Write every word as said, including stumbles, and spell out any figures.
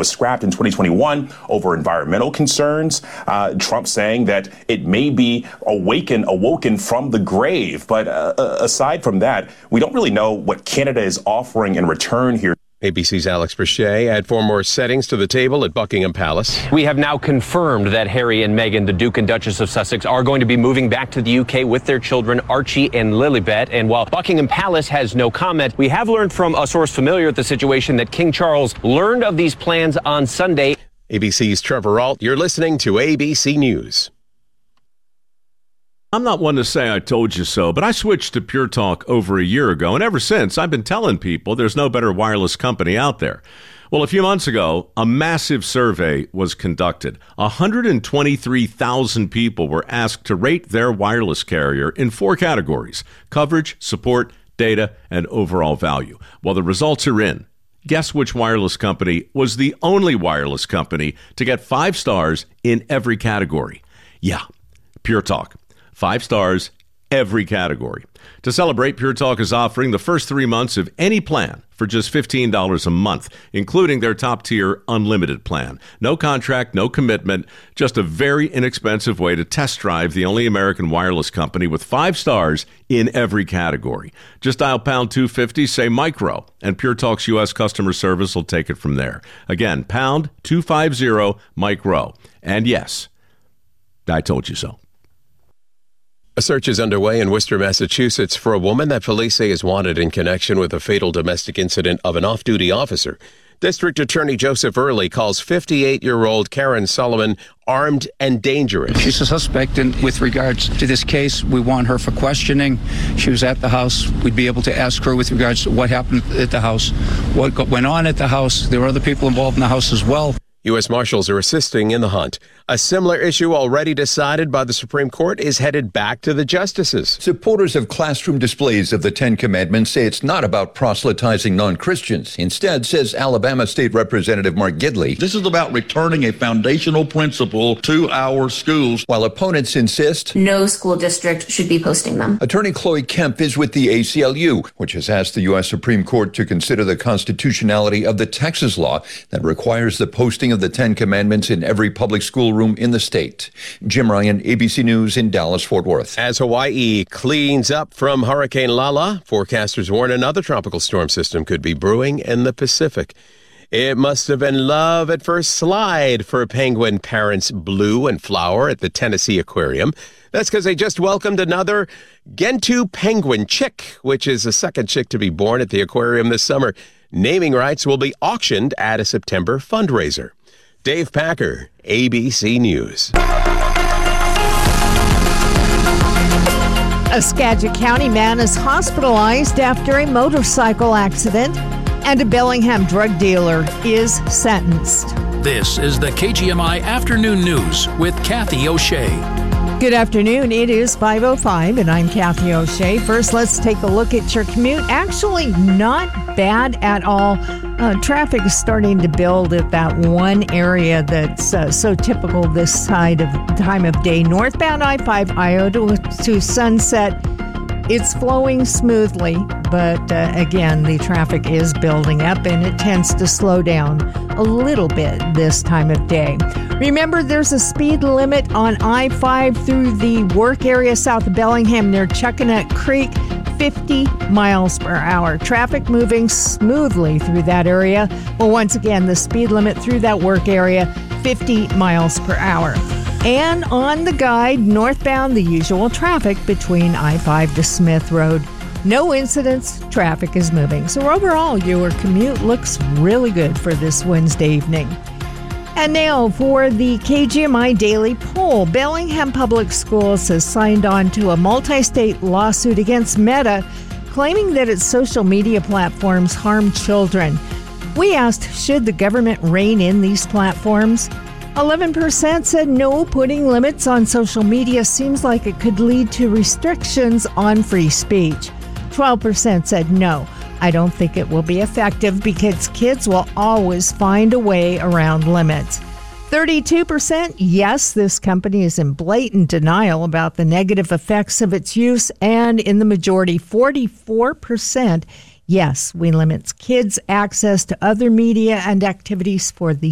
was scrapped in twenty twenty-one over environmental concerns. Uh, Trump saying that it may be awaken, awoken from the grave. But uh, aside from that, we don't really know what Canada is offering in return here. A B C's Alex Brichet add four more settings to the table at Buckingham Palace. We have now confirmed that Harry and Meghan, the Duke and Duchess of Sussex, are going to be moving back to the U K with their children, Archie and Lilibet. And while Buckingham Palace has no comment, we have learned from a source familiar with the situation that King Charles learned of these plans on Sunday. A B C's Trevor Ault, you're listening to A B C News. I'm not one to say I told you so, but I switched to Pure Talk over a year ago, and ever since, I've been telling people there's no better wireless company out there. Well, a few months ago, a massive survey was conducted. one hundred twenty-three thousand people were asked to rate their wireless carrier in four categories: coverage, support, data, and overall value. Well, the results are in. Guess which wireless company was the only wireless company to get five stars in every category? Yeah, Pure Talk. Five stars, every category. To celebrate, Pure Talk is offering the first three months of any plan for just fifteen dollars a month, including their top-tier unlimited plan. No contract, no commitment, just a very inexpensive way to test drive the only American wireless company with five stars in every category. Just dial pound two fifty, say micro, and Pure Talk's U S customer service will take it from there. Again, pound two fifty, micro. And yes, I told you so. A search is underway in Worcester, Massachusetts for a woman that police say is wanted in connection with a fatal domestic incident of an off-duty officer. District Attorney Joseph Early calls fifty-eight-year-old Karen Solomon armed and dangerous. She's a suspect, and with regards to this case, we want her for questioning. She was at the house. We'd be able to ask her with regards to what happened at the house, what went on at the house. There were other people involved in the house as well. U S Marshals are assisting in the hunt. A similar issue already decided by the Supreme Court is headed back to the justices. Supporters of classroom displays of the Ten Commandments say it's not about proselytizing non-Christians. Instead, says Alabama State Representative Mark Gidley, this is about returning a foundational principle to our schools. While opponents insist no school district should be posting them. Attorney Chloe Kemp is with the A C L U, which has asked the U S Supreme Court to consider the constitutionality of the Texas law that requires the posting of the Ten Commandments in every public schoolroom in the state. Jim Ryan, A B C News in Dallas, Fort Worth. As Hawaii cleans up from Hurricane Lala, forecasters warn another tropical storm system could be brewing in the Pacific. It must have been love at first slide for penguin parents Blue and Flower at the Tennessee Aquarium. That's because they just welcomed another Gentoo penguin chick, which is the second chick to be born at the aquarium this summer. Naming rights will be auctioned at a September fundraiser. Dave Packer, A B C News. A Skagit County man is hospitalized after a motorcycle accident, and a Bellingham drug dealer is sentenced. This is the K G M I Afternoon News with Kathy O'Shea. Good afternoon. It is five oh five, and I'm Kathy O'Shea. First, let's take a look at your commute. Actually, not bad at all. Uh, traffic is starting to build at that one area that's uh, so typical this side of time of day. Northbound I five, Iota to Sunset. It's flowing smoothly, but uh, again, the traffic is building up, and it tends to slow down a little bit this time of day. Remember, there's a speed limit on I five through the work area south of Bellingham near Chuckanut Creek, fifty miles per hour. Traffic moving smoothly through that area. Well, once again, the speed limit through that work area, fifty miles per hour. And on the guide, northbound, the usual traffic between I five to Smith Road. No incidents, traffic is moving. So overall, your commute looks really good for this Wednesday evening. And now for the K G M I Daily Poll. Bellingham Public Schools has signed on to a multi-state lawsuit against Meta, claiming that its social media platforms harm children. We asked, should the government rein in these platforms? eleven percent said no, putting limits on social media seems like it could lead to restrictions on free speech. twelve percent said no, I don't think it will be effective because kids will always find a way around limits. thirty-two percent, yes, this company is in blatant denial about the negative effects of its use, and in the majority, forty-four percent, yes, we limit kids' access to other media and activities for the